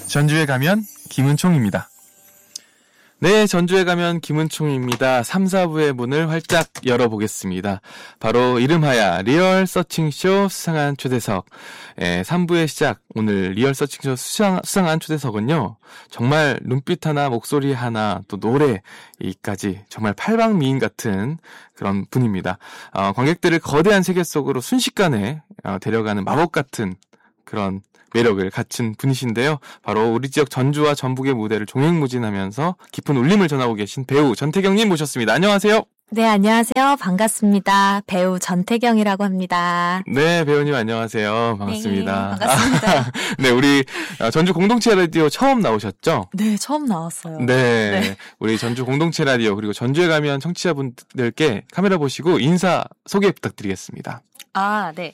전주에 가면 김은총입니다. 네, 전주에 가면 김은총입니다. 3, 4부의 문을 활짝 열어보겠습니다. 바로 이름하야 리얼 서칭쇼 수상한 초대석. 3부의 시작, 오늘 리얼 서칭쇼 수상한 초대석은요, 정말 눈빛 하나, 목소리 하나, 또 노래까지 정말 팔방미인 같은 그런 분입니다. 관객들을 거대한 세계 속으로 순식간에 데려가는 마법 같은 그런 매력을 갖춘 분이신데요. 바로 우리 지역 전주와 전북의 무대를 종횡무진하면서 깊은 울림을 전하고 계신 배우 전태경님 모셨습니다. 안녕하세요. 네, 안녕하세요. 반갑습니다. 배우 전태경이라고 합니다. 네, 배우님 안녕하세요. 반갑습니다. 네, 반갑습니다. 네, 우리 전주 공동체 라디오 처음 나오셨죠? 네, 처음 나왔어요. 네, 우리 전주 공동체 라디오 그리고 전주에 가면 청취자분들께 카메라 보시고 인사 소개 부탁드리겠습니다. 네.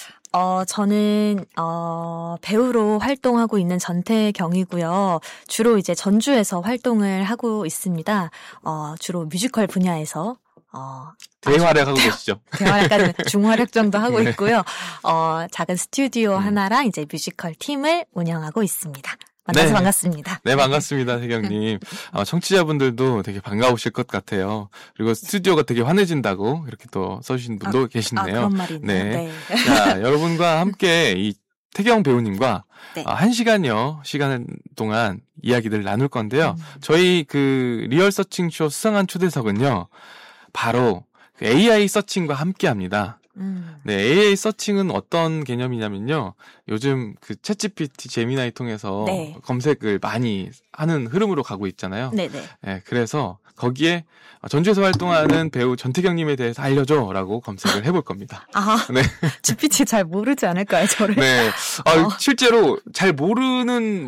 저는, 배우로 활동하고 있는 전태경이고요. 주로 이제 전주에서 활동을 하고 있습니다. 주로 뮤지컬 분야에서, 대활약하고 계시죠? 대활약까지 중활약 정도 하고 있고요. 작은 스튜디오 하나랑 이제 뮤지컬 팀을 운영하고 있습니다. 만나서 네. 반갑습니다. 네, 반갑습니다, 태경님. 청취자분들도 되게 반가우실 것 같아요. 그리고 스튜디오가 되게 환해진다고 이렇게 또 써주신 분도 계시네요. 그런 말이 있네요. 네. 자, 여러분과 함께 이 태경 배우님과 네. 1시간 동안 이야기들 나눌 건데요. 저희 그 리얼 서칭쇼 수상한 초대석은요, 바로 그 AI 서칭과 함께 합니다. 네, AI 서칭은 어떤 개념이냐면요, 요즘 그 챗GPT 제미나이 통해서 네. 검색을 많이 하는 흐름으로 가고 있잖아요. 네네. 네, 그래서 거기에 전주에서 활동하는 배우 전태경님에 대해서 알려줘라고 검색을 해볼 겁니다. 네. GPT 잘 모르지 않을까요, 저를? 네. 실제로 잘 모르는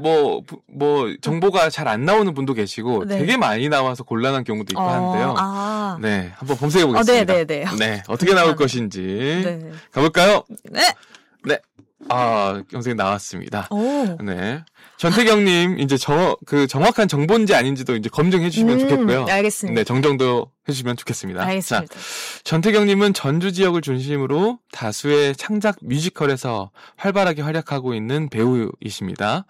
정보가 잘 안 나오는 분도 계시고, 네. 되게 많이 나와서 곤란한 경우도 있고 하는데요. 네, 한번 검색해 보겠습니다. 네네네. 네, 어떻게 나올 것인지 네. 가볼까요? 네. 네. 검색이 나왔습니다. 오. 네. 전태경님, 이제 정확한 정보인지 아닌지도 이제 검증해 주시면 좋겠고요. 알겠습니다. 네, 정정도 해주시면 좋겠습니다. 알겠습니다. 자, 전태경님은 전주 지역을 중심으로 다수의 창작 뮤지컬에서 활발하게 활약하고 있는 배우이십니다.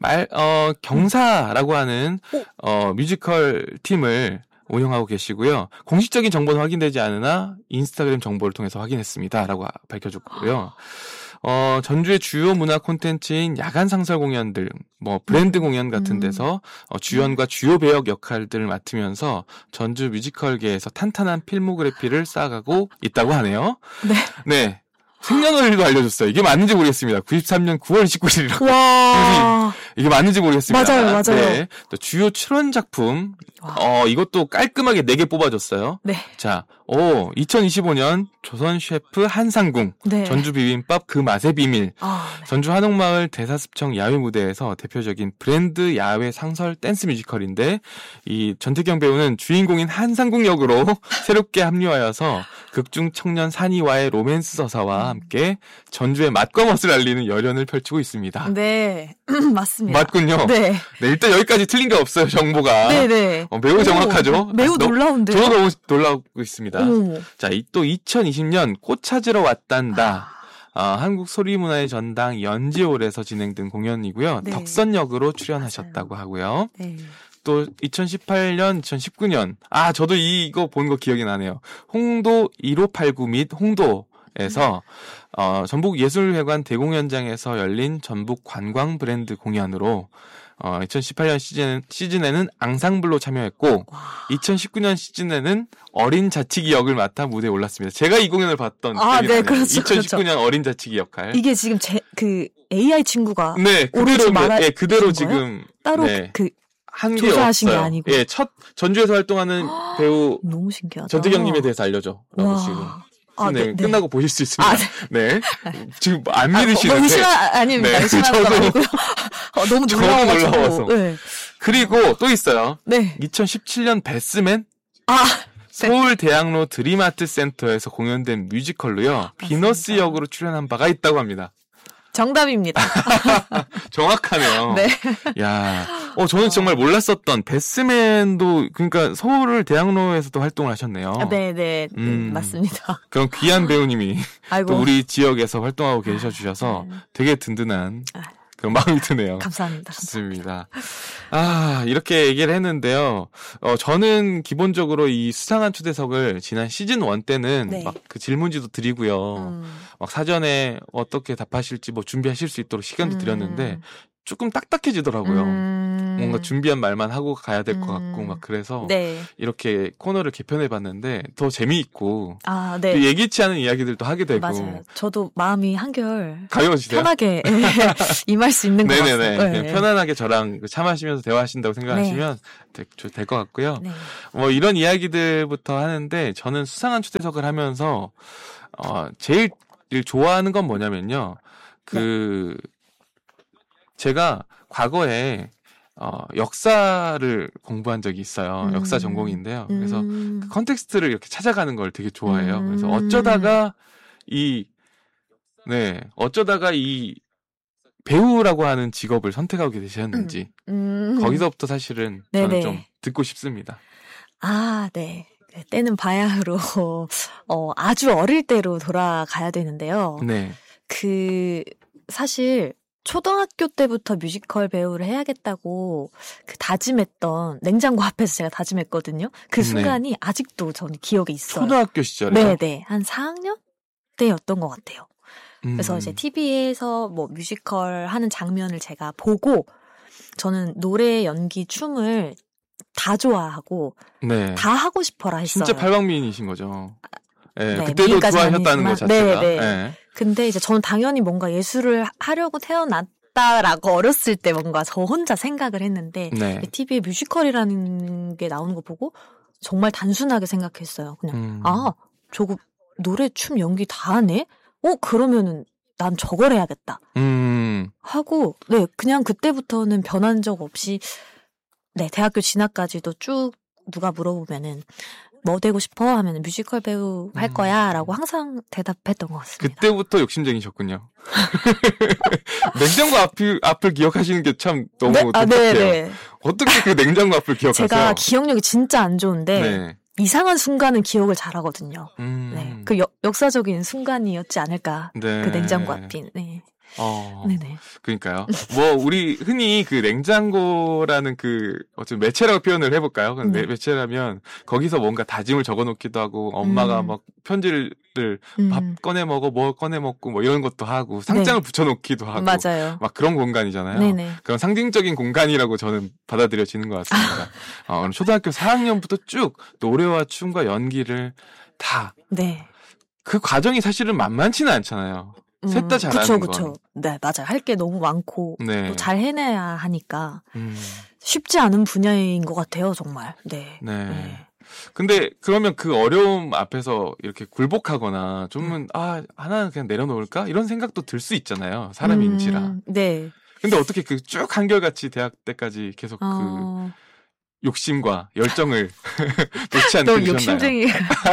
경사라고 하는, 뮤지컬 팀을 운영하고 계시고요. 공식적인 정보는 확인되지 않으나 인스타그램 정보를 통해서 확인했습니다. 라고 밝혀줬고요. 전주의 주요 문화 콘텐츠인 야간 상설 공연들, 브랜드 공연 같은 데서 주연과 주요 배역 역할들을 맡으면서 전주 뮤지컬계에서 탄탄한 필모그래피를 쌓아가고 있다고 하네요. 네. 네. 생년월일도 알려줬어요. 이게 맞는지 모르겠습니다. 93년 9월 19일이라고. 와. 이게 맞는지 모르겠습니다. 맞아요. 네. 또 주요 출연 작품, 이것도 깔끔하게 4개 뽑아줬어요. 네. 자, 2025년 조선 셰프 한상궁, 네. 전주 비빔밥 그 맛의 비밀, 네. 전주 한옥마을 대사습청 야외 무대에서 대표적인 브랜드 야외 상설 댄스 뮤지컬인데, 이 전태경 배우는 주인공인 한상궁 역으로 새롭게 합류하여서 극중 청년 산이와의 로맨스 서사와 함께 전주의 맛과 멋을 알리는 열연을 펼치고 있습니다. 네. 맞습니다. 맞군요. 네. 네, 일단 여기까지 틀린 게 없어요, 정보가. 네네. 매우 정확하죠? 매우 놀라운데요? 저도 너무 놀라고 있습니다. 어머. 자, 또 2020년 꽃 찾으러 왔단다. 한국 소리문화의 전당 연지홀에서 진행된 공연이고요. 네. 덕선역으로 출연하셨다고 하고요. 네. 또 2018년, 2019년. 저도 이거 본 거 기억이 나네요. 홍도 1589 및 홍도에서 전북예술회관 대공연장에서 열린 전북 관광 브랜드 공연으로 2018년 시즌에는 앙상블로 참여했고, 2019년 시즌에는 어린 자치기 역을 맡아 무대에 올랐습니다. 제가 이 공연을 봤던 기억이 네, 나네요. 그렇죠. 2019년 어린 자치기 역할. 이게 지금 AI 친구가 네, 그대로 지금 따로 네. 한 게 조사하신 게 없어요. 아니고. 예, 첫 전주에서 활동하는 배우 너무 신기하다. 전태경님에 대해서 알려줘. 라고 와. 지금. 네, 네, 네. 끝나고 보실 수 있습니다. 네. 지금 안 믿으시는데. 아닙니다. 네, 의심하는 건 아니고요. 너무 저도 놀라워가지고. 놀라워서. 네. 그리고 또 있어요. 네. 2017년 배스맨 서울대학로 드림아트 센터에서 공연된 뮤지컬로요. 비너스 역으로 출연한 바가 있다고 합니다. 정답입니다. 정확하네요. 네. 야, 저는 정말 몰랐었던 배스맨도 그러니까 서울 대학로에서도 활동을 하셨네요. 네, 맞습니다. 그런 귀한 배우님이 아이고. 또 우리 지역에서 활동하고 계셔 주셔서 되게 든든한 그런 마음이 드네요. 감사합니다. 좋습니다. 이렇게 얘기를 했는데요. 저는 기본적으로 이 수상한 초대석을 지난 시즌 1 때는 네. 막 그 질문지도 드리고요. 막 사전에 어떻게 답하실지 뭐 준비하실 수 있도록 시간도 드렸는데 조금 딱딱해지더라고요. 뭔가 준비한 말만 하고 가야 될 것 같고 막 그래서 네. 이렇게 코너를 개편해봤는데 더 재미있고 네. 또 예기치 않은 이야기들도 하게 되고 맞아요. 저도 마음이 한결 가벼워지세요? 편하게 임할 수 있는 것 같아요. 네네네. 그냥 편안하게 저랑 차 마시면서 대화하신다고 생각하시면 될 것 같고요. 네. 뭐 이런 이야기들부터 하는데 저는 수상한 초대석을 하면서 제일 좋아하는 건 뭐냐면요. 제가 과거에 역사를 공부한 적이 있어요. 역사 전공인데요. 그래서 그 컨텍스트를 이렇게 찾아가는 걸 되게 좋아해요. 그래서 어쩌다가 이 배우라고 하는 직업을 선택하게 되셨는지 거기서부터 사실은 저는 좀 듣고 싶습니다. 네. 때는 바야흐로 아주 어릴 때로 돌아가야 되는데요. 네. 사실 초등학교 때부터 뮤지컬 배우를 해야겠다고 다짐했던 냉장고 앞에서 제가 다짐했거든요. 그 순간이 아직도 저는 기억에 있어요. 초등학교 시절에? 네네. 한 4학년 때였던 것 같아요. 그래서 이제 TV에서 뭐 뮤지컬 하는 장면을 제가 보고 저는 노래, 연기, 춤을 다 좋아하고 다 하고 싶어라 했어요. 진짜 팔방미인이신 거죠. 네, 그때도 좋아하셨다는 것 자체가. 네. 근데 이제 저는 당연히 뭔가 예술을 하려고 태어났다라고 어렸을 때 뭔가 저 혼자 생각을 했는데 TV에 뮤지컬이라는 게 나오는 거 보고 정말 단순하게 생각했어요. 그냥 저거 노래, 춤, 연기 다 하네? 그러면은 난 저걸 해야겠다. 하고 그냥 그때부터는 변한 적 없이 대학교 진학까지도 쭉 누가 물어보면은 뭐 되고 싶어? 하면 뮤지컬 배우 할 거야 라고 항상 대답했던 것 같습니다. 그때부터 욕심쟁이셨군요. 냉장고 앞을 기억하시는 게 참 너무 독특해요. 어떻게 그 냉장고 앞을 기억하세요? 제가 기억력이 진짜 안 좋은데 이상한 순간은 기억을 잘하거든요. 그 역사적인 순간이었지 않을까. 그 냉장고 앞이. 네네. 그러니까요. 뭐 우리 흔히 그 냉장고라는 어떤 매체라고 표현을 해볼까요? 매체라면 거기서 뭔가 다짐을 적어놓기도 하고 엄마가 막 편지를 밥 꺼내 먹어, 뭐 꺼내 먹고 뭐 이런 것도 하고 상장을 붙여놓기도 하고 맞아요. 막 그런 공간이잖아요. 네네. 그런 상징적인 공간이라고 저는 받아들여지는 것 같습니다. 초등학교 4학년부터 쭉 노래와 춤과 연기를 다. 그 과정이 사실은 만만치는 않잖아요. 셋 다 잘하는 건. 그쵸. 네, 맞아요. 할 게 너무 많고 또 잘 해내야 하니까 쉽지 않은 분야인 것 같아요, 정말. 네. 근데 그러면 그 어려움 앞에서 이렇게 굴복하거나 좀은 하나는 그냥 내려놓을까? 이런 생각도 들 수 있잖아요. 사람인지라. 네. 근데 어떻게 쭉 한결같이 대학 때까지 계속 욕심과 열정을 놓지 않게 되셨나요? 욕심쟁이.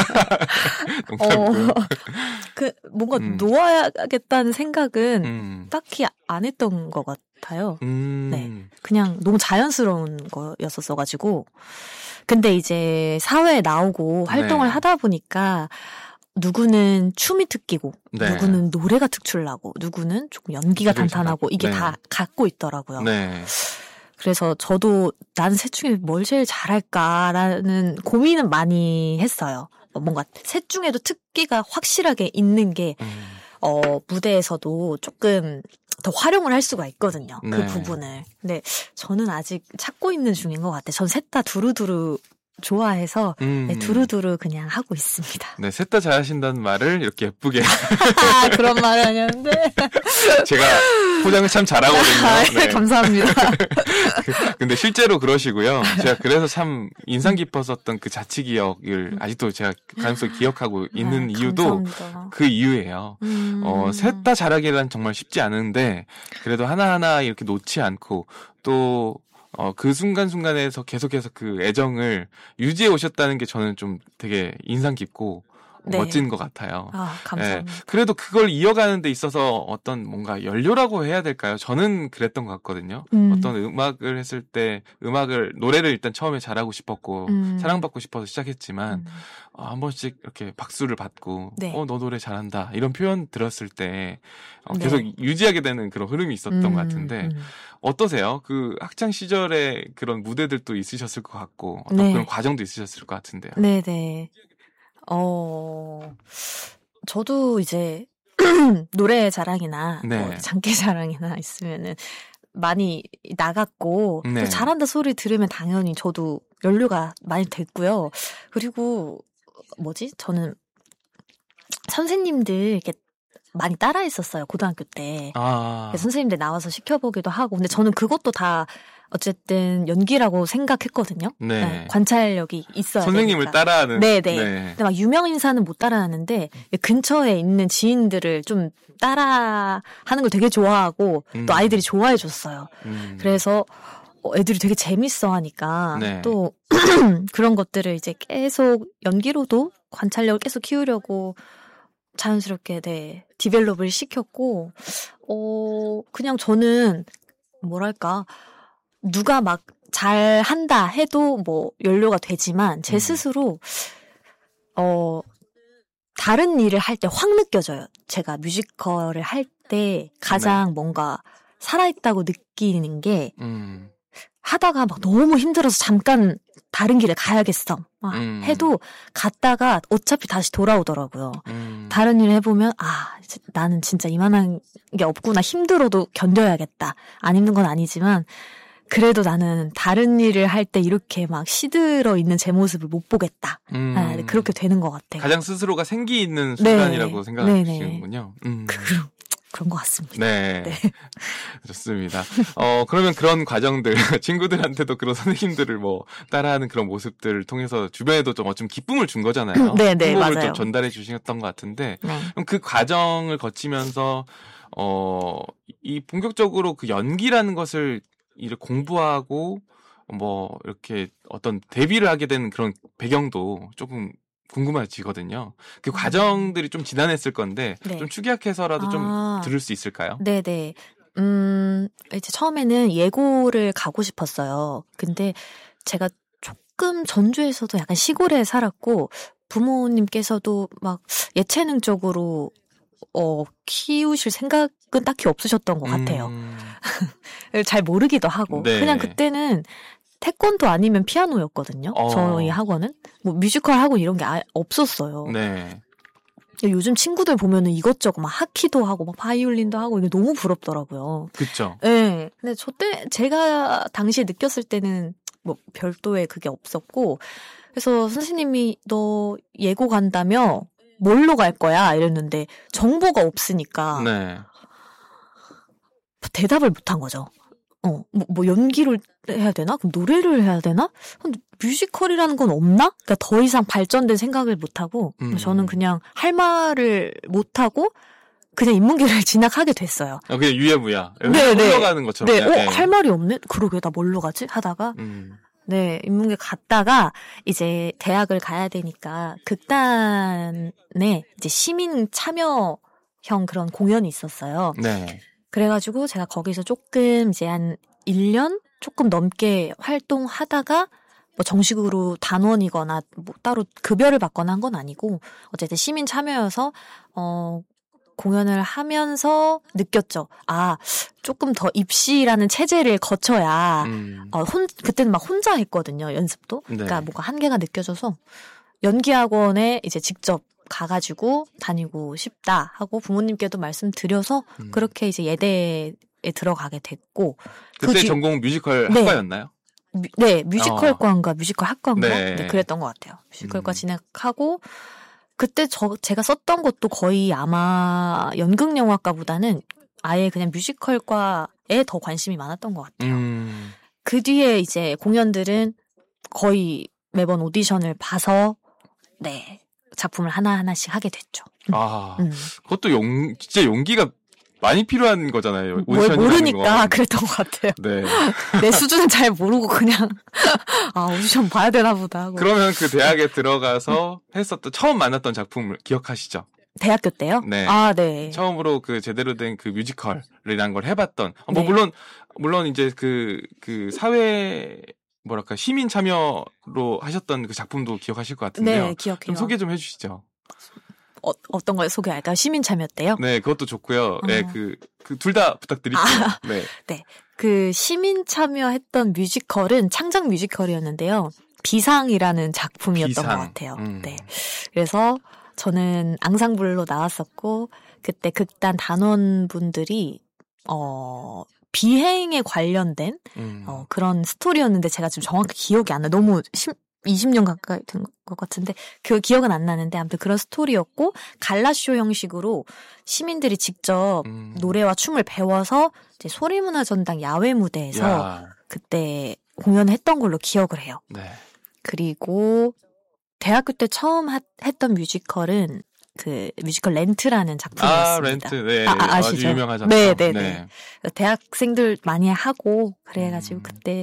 뭔가 놓아야겠다는 생각은 딱히 안 했던 것 같아요. 그냥 너무 자연스러운 거였었어가지고. 근데 이제 사회에 나오고 활동을 하다 보니까 누구는 춤이 특기고, 누구는 노래가 특출나고, 누구는 조금 연기가 탄탄하고, 이게 다 갖고 있더라고요. 그래서 저도 난 셋 중에 뭘 제일 잘할까라는 고민은 많이 했어요. 뭔가 셋 중에도 특기가 확실하게 있는 게 무대에서도 조금 더 활용을 할 수가 있거든요. 그 부분을. 근데 저는 아직 찾고 있는 중인 것 같아요. 전 셋 다 두루두루 좋아해서 두루두루 그냥 하고 있습니다. 네, 셋 다 잘하신다는 말을 이렇게 예쁘게 그런 말은 아니었는데 제가 포장을 참 잘하거든요. 감사합니다. 근데 실제로 그러시고요. 제가 그래서 참 인상 깊었었던 그 자치 기억을 아직도 제가 가슴속에 기억하고 있는 이유도 감사합니다. 그 이유예요. 셋 다 잘하기란 정말 쉽지 않은데 그래도 하나하나 이렇게 놓지 않고 또 그 순간순간에서 계속해서 그 애정을 유지해 오셨다는 게 저는 좀 되게 인상 깊고 멋진 것 같아요. 감사합니다. 그래도 그걸 이어가는 데 있어서 어떤 뭔가 연료라고 해야 될까요? 저는 그랬던 것 같거든요. 어떤 음악을 했을 때 노래를 일단 처음에 잘하고 싶었고 사랑받고 싶어서 시작했지만 한 번씩 이렇게 박수를 받고 네. 너 노래 잘한다 이런 표현 들었을 때 계속 유지하게 되는 그런 흐름이 있었던 것 같은데 어떠세요? 그 학창 시절에 그런 무대들도 있으셨을 것 같고 어떤 네. 그런 과정도 있으셨을 것 같은데요. 네네. 저도 이제 노래 자랑이나 네. 뭐 장기 자랑이나 있으면은 많이 나갔고 네. 또 잘한다 소리 들으면 당연히 저도 연료가 많이 됐고요. 그리고 저는 선생님들 이렇게 많이 따라했었어요. 고등학교 때. 선생님들 나와서 시켜보기도 하고. 근데 저는 그것도 다 어쨌든 연기라고 생각했거든요. 네. 네, 관찰력이 있어야 선생님을 되니까. 따라하는. 네네. 네. 근데 막 유명 인사는 못 따라하는데 근처에 있는 지인들을 좀 따라하는 걸 되게 좋아하고 또 아이들이 좋아해 줬어요. 그래서 애들이 되게 재밌어 하니까 네. 또 그런 것들을 이제 계속 연기로도 관찰력을 계속 키우려고 자연스럽게 디벨롭을 시켰고 그냥 저는 뭐랄까 누가 막 잘한다 해도 뭐 연료가 되지만 제 스스로 다른 일을 할 때 확 느껴져요. 제가 뮤지컬을 할 때 가장 뭔가 살아있다고 느끼는 게 하다가 막 너무 힘들어서 잠깐 다른 길을 가야겠어 해도 갔다가 어차피 다시 돌아오더라고요. 다른 일을 해보면 나는 진짜 이만한 게 없구나. 힘들어도 견뎌야겠다. 안 힘든 건 아니지만 그래도 나는 다른 일을 할 때 이렇게 막 시들어 있는 제 모습을 못 보겠다. 그렇게 되는 것 같아요. 가장 스스로가 생기 있는 순간이라고 생각하시는군요. 그런 것 같습니다. 네. 좋습니다. 그러면 그런 과정들, 친구들한테도 그런 선생님들을 뭐 따라하는 그런 모습들을 통해서 주변에도 좀 기쁨을 준 거잖아요. 네네, 행복을 맞아요. 좀 전달해 주셨던 것 같은데, 네. 그럼 그 과정을 거치면서, 이 본격적으로 그 연기라는 것을 이렇게 공부하고, 이렇게 어떤 데뷔를 하게 되는 그런 배경도 조금 궁금해지거든요. 그 과정들이 좀 지난했을 건데 네. 좀 축약해서라도 좀 들을 수 있을까요? 네네. 이제 처음에는 예고를 가고 싶었어요. 근데 제가 조금 전주에서도 약간 시골에 살았고 부모님께서도 막 예체능 쪽으로 키우실 생각은 딱히 없으셨던 것 같아요. 잘 모르기도 하고 네. 그냥 그때는 태권도 아니면 피아노였거든요. 저희 학원은 뭐 뮤지컬 학원 이런 게 없었어요. 네. 요즘 친구들 보면은 이것저것 막 하키도 하고 막 바이올린도 하고 이게 너무 부럽더라고요. 그렇죠. 네. 근데 제가 당시에 느꼈을 때는 뭐 별도의 그게 없었고 그래서 선생님이 너 예고 간다며 뭘로 갈 거야 이랬는데 정보가 없으니까 대답을 못한 거죠. 뭐 연기를 해야 되나? 그럼 노래를 해야 되나? 뮤지컬이라는 건 없나? 그러니까 더 이상 발전된 생각을 못하고 저는 그냥 할 말을 못하고 그냥 인문계를 진학하게 됐어요. 그냥 유야무야. 네네. 흘러가는 것처럼. 네. 할 말이 없네? 그러게 나 뭘로 가지? 하다가 네, 인문계 갔다가 이제 대학을 가야 되니까 극단에 이제 시민 참여형 그런 공연이 있었어요. 네. 그래가지고 제가 거기서 조금 이제 한 1년 조금 넘게 활동하다가 뭐 정식으로 단원이거나 뭐 따로 급여를 받거나 한 건 아니고 어쨌든 시민 참여여서 공연을 하면서 느꼈죠. 조금 더 입시라는 체제를 거쳐야 그때는 막 혼자 했거든요. 연습도. 네. 그러니까 뭔가 한계가 느껴져서 연기학원에 이제 직접 가가지고 다니고 싶다 하고 부모님께도 말씀드려서 그렇게 이제 예대에 들어가게 됐고 그때 전공 뮤지컬 학과였나요? 네, 뮤지컬과인가 뮤지컬 학과인가 네. 그랬던 것 같아요. 뮤지컬과 진학하고 그때 제가 썼던 것도 거의 아마 연극영화과보다는 아예 그냥 뮤지컬과에 더 관심이 많았던 것 같아요. 그 뒤에 이제 공연들은 거의 매번 오디션을 봐서 작품을 하나하나씩 하게 됐죠. 그것도 진짜 용기가 많이 필요한 거잖아요. 뭘 모르니까 그랬던 것 같아요. 네. 내 수준은 잘 모르고 그냥 오디션 봐야 되나 보다 하고. 그러면 그 대학에 들어가서 처음 만났던 작품을 기억하시죠? 대학교 때요? 네. 네. 처음으로 그 제대로 된 그 뮤지컬이라는 걸 해봤던. 네. 물론 물론 이제 그 사회 뭐랄까 시민 참여로 하셨던 그 작품도 기억하실 것 같은데요. 네, 기억해요. 좀 소개 좀 해주시죠. 어떤 걸 소개할까요? 시민 참여 때요? 네, 그것도 좋고요. 네, 그 둘 다 부탁드릴게요. 네. 네. 그 시민 참여했던 뮤지컬은 창작 뮤지컬이었는데요. 비상이라는 작품이었던 것 같아요. 네. 그래서 저는 앙상블로 나왔었고, 그때 극단 단원분들이, 비행에 관련된, 그런 스토리였는데 제가 지금 정확히 기억이 안 나요. 너무 20년 가까이 된 것 같은데 그 기억은 안 나는데 아무튼 그런 스토리였고 갈라쇼 형식으로 시민들이 직접 노래와 춤을 배워서 이제 소리문화전당 야외 무대에서 그때 공연을 했던 걸로 기억을 해요. 네. 그리고 대학교 때 처음 했던 뮤지컬은 그 뮤지컬 렌트라는 작품이었습니다. 렌트. 네. 아시죠? 아주 유명하죠. 네네네. 네. 대학생들 많이 하고 그래가지고 그때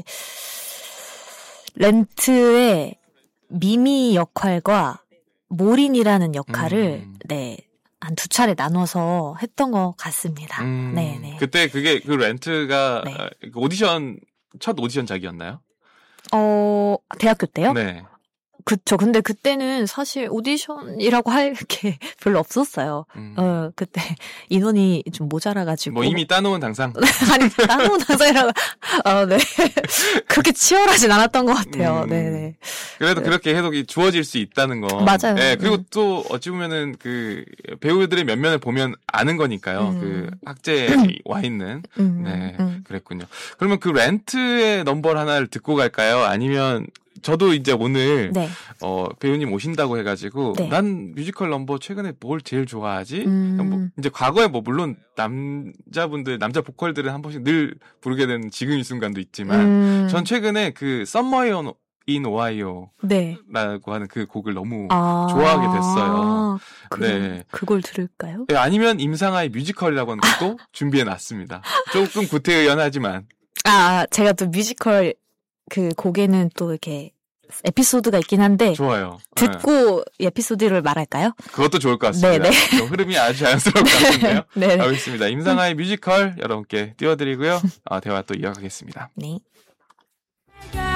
렌트의 미미 역할과 모린이라는 역할을 네, 한 2차례 나눠서 했던 것 같습니다. 네네. 그때 그게 그 렌트가 네. 첫 오디션작이었나요? 대학교 때요? 네. 그쵸. 근데 그때는 사실 오디션이라고 할 게 별로 없었어요. 그때 인원이 좀 모자라가지고. 뭐 이미 따놓은 당상? 아니, 따놓은 당상이라고. 네. 그렇게 치열하진 않았던 것 같아요. 네네. 그래도 그렇게 해석이 주어질 수 있다는 거. 맞아요. 네. 그리고 또 어찌 보면은 그 배우들의 면면을 보면 아는 거니까요. 그 학제에 와 있는. 네. 그랬군요. 그러면 그 렌트의 넘버를 하나를 듣고 갈까요? 아니면 저도 이제 오늘 네. 배우님 오신다고 해가지고 네. 난 뮤지컬 넘버 최근에 뭘 제일 좋아하지? 뭐 이제 과거에 뭐 물론 남자 보컬들은 한 번씩 늘 부르게 되는 지금 이 순간도 있지만 전 최근에 그 Somewhere in Ohio 네. 라고 하는 그 곡을 너무 좋아하게 됐어요. 네. 그걸 들을까요? 네, 아니면 임상아의 뮤지컬이라고 하는 것도 준비해놨습니다. 조금 구태의연하지만 제가 또 뮤지컬 그 곡에는 또 이렇게 에피소드가 있긴 한데 좋아요. 듣고 네. 에피소드를 말할까요? 그것도 좋을 것 같습니다. 흐름이 아주 자연스러울 것 같은데요. 네. 알겠습니다. 임상아의 뮤지컬 여러분께 띄워드리고요. 대화 또 이어가겠습니다. 네.